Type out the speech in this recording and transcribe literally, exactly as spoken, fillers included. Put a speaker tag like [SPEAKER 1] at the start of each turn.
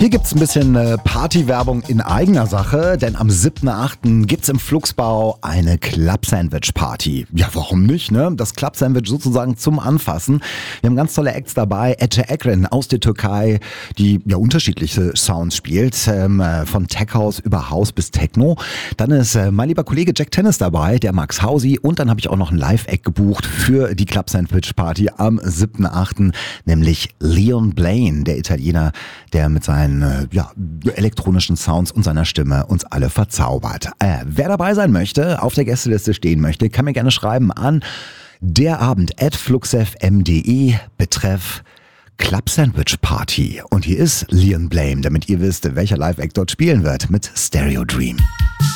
[SPEAKER 1] Hier gibt's ein bisschen äh, Partywerbung in eigener Sache, denn am siebten achten gibt's im Flugsbau eine Club-Sandwich-Party. Ja, warum nicht, ne? Das Club-Sandwich sozusagen zum Anfassen. Wir haben ganz tolle Acts dabei. Ece Ekren aus der Türkei, die ja unterschiedliche Sounds spielt, ähm, von Tech House über House bis Techno. Dann ist äh, mein lieber Kollege Jack Tennis dabei, der Max Hausi. Und dann habe ich auch noch ein Live-Act gebucht für die Club-Sandwich-Party am siebten achten, nämlich Leon Blaine, der Italiener, der mit seinen ja, elektronischen Sounds und seiner Stimme uns alle verzaubert. Äh, wer dabei sein möchte, auf der Gästeliste stehen möchte, kann mir gerne schreiben an derabend at fluxfm punkt de betreff Club Sandwich Party. Und hier ist Leon Blaine, damit ihr wisst, welcher Live-Act dort spielen wird mit Stereo Dream.